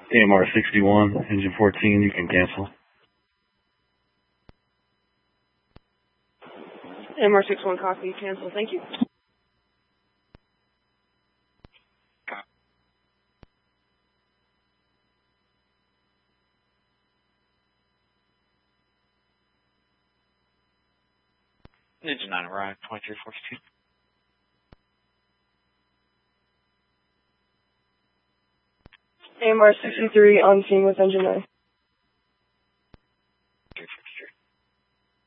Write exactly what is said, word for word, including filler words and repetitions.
A M R sixty-one, engine fourteen, you can cancel. A M R sixty-one, copy, cancel, thank you. Engine nine arrived, twenty-three forty-two. A M R sixty-three on scene with engine nine.